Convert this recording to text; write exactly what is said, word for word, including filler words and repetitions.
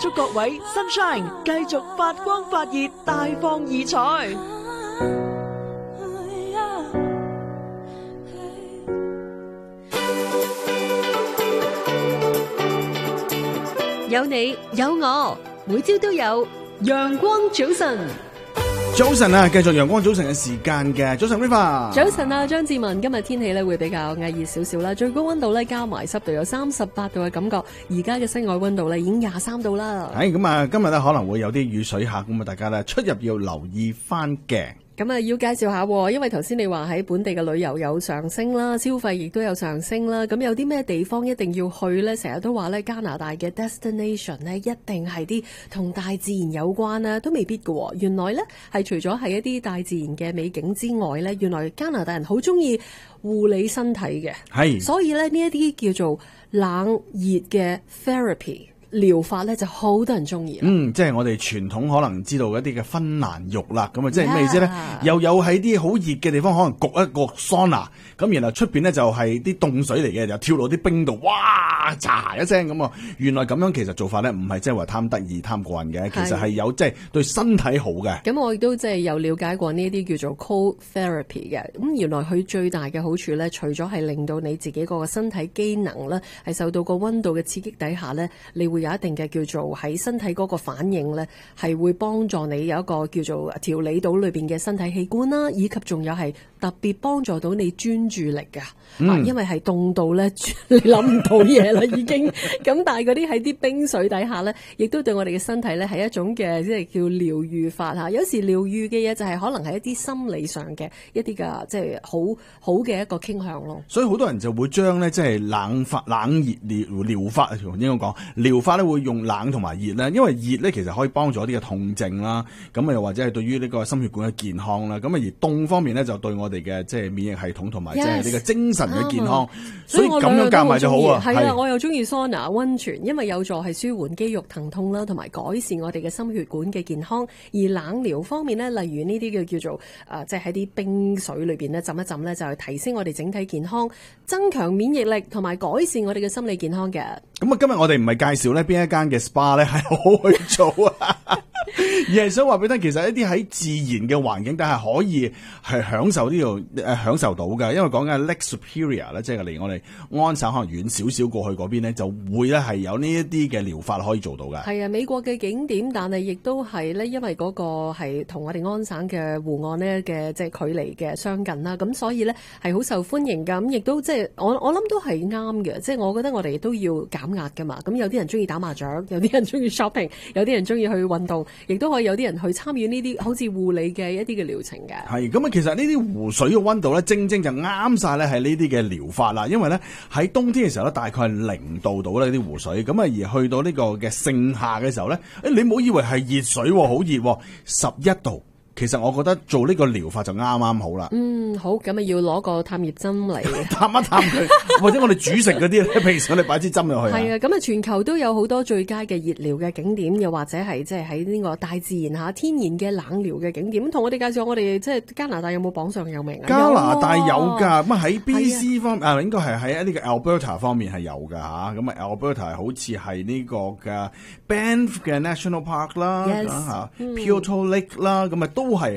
祝各位 Sunshine 繼續發光發熱，大放異彩。 有你有我，每朝都有陽光早晨。 早晨啊，繼續陽光早晨嘅時間嘅。早晨 Riva， 早晨啊，張志文。今日天氣咧會比較翳熱少少啦，最高溫度咧加埋濕度有三十八度嘅感覺。而家嘅室外溫度咧已經廿三度啦。 係咁啊，今日咧可能會有啲雨水下，咁啊大家咧出入要留意翻嘅。 咁啊，要介紹下，因為頭先你話喺本地嘅旅遊有上升啦，消費亦都有上升啦。咁有啲咩地方一定要去呢？成日都話咧，加拿大嘅 destination 呢，一定係啲同大自然有關啦，都未必㗎。原來呢，係除咗係一啲大自然嘅美景之外呢，原來加拿大人好中意護理身體嘅。係，所以咧呢一啲叫做冷熱嘅 therapy。療法咧就好多人中意， 嗯，即係我哋傳統可能知道一啲嘅芬蘭浴啦，咁啊，即係咩意思咧？又有喺啲好熱嘅地方，可能焗一個桑拿，咁然後出邊咧就係啲凍水嚟嘅，又跳落啲冰度，哇，嚓一聲咁啊！原來咁樣其實做法咧，唔係即係話貪得意、貪過癮嘅，其實係有即係對身體好嘅。咁我亦都即係有了解過呢啲叫做 cold therapy 嘅。咁原來佢最大嘅好處咧，除咗係令到你自己個身體機能咧係受到個溫度嘅刺激底下咧，你會有一定嘅叫做喺身體嗰個反應咧，係會幫助你有一個叫做調理到裏邊嘅身體器官啦，以及仲有係特別幫助到你專注力㗎、嗯啊。因為係凍到咧，你諗唔到嘢啦已經。咁但係嗰啲喺啲冰水底下咧，亦都對我哋嘅身體咧係一種嘅即係叫療愈法嚇。有時療愈嘅嘢就係可能係一啲心理上嘅一啲嘅即係好好嘅一個傾向咯。所以好多人就會將咧即係冷法冷熱療療法啊，應該講療法咧會用冷同埋熱咧，因為熱咧其實可以幫助一啲嘅痛症啦，咁啊又或者係對於呢個心血管嘅健康啦，咁啊而凍方面咧就對我哋嘅即係免疫系統同埋即係呢個精神嘅健康， yes, 所以咁樣夾埋就好啊。係啊，我又中意桑拿溫泉，因為有助係舒緩肌肉疼痛啦，同埋改善我哋嘅心血管嘅健康。而冷療方面咧，例如呢啲嘅叫做誒，即係喺啲冰水裏邊咧浸一浸咧，就係提升我哋整體健康，增強免疫力，同埋改善我哋嘅心理健康嘅。咁啊，今日我哋唔係介紹咧邊一間嘅 spa 咧係好去做啊，而係想話俾你聽，其實一啲喺自然嘅環境底下可以係享受呢度誒享受到嘅，因為講緊 Lake Superior 咧，即係離我哋安省可能遠少少過去嗰邊咧，就會咧係有呢一啲嘅療法可以做到嘅。係啊，美國嘅景點，但係亦都係咧，因為嗰個係同我哋安省嘅湖岸咧嘅即係距離嘅相近啦，咁所以咧係好受歡迎㗎。咁亦都即係我我諗都係啱嘅，即係我覺得我哋都要減壓㗎嘛。咁有啲人中意打麻雀，有啲人中意 shopping， 有啲人中意去運動，亦都可以有啲人去參與呢啲好似護理嘅一啲嘅療程嘅。係咁啊，其實呢啲湖水嘅溫度咧，正正就啱晒咧係呢啲嘅療法啦。因為咧喺冬天嘅時候咧，大概係零度到呢啲湖水，咁啊而去到呢個嘅盛夏嘅時候咧，誒你唔好以為係熱水，好熱，十一度。其實我覺得做呢個療法就啱啱好啦。嗯，好，咁啊要攞個探熱針嚟探一探佢，或者我哋煮食嗰啲咧，平時我哋擺支針入去。係啊，咁啊全球都有好多最佳嘅熱療嘅景點，又或者係即係喺呢個大自然下天然嘅冷療嘅景點。同我哋介紹，我哋即係加拿大有冇榜上有名啊？加拿大有㗎，咁啊喺 B C 方面啊，應該係喺一啲嘅 Alberta 方面係有㗎吓。咁啊 Alberta 好似係呢個嘅 Banff 嘅 National Park 啦，嚇 Purto Lake 啦，咁啊都。都係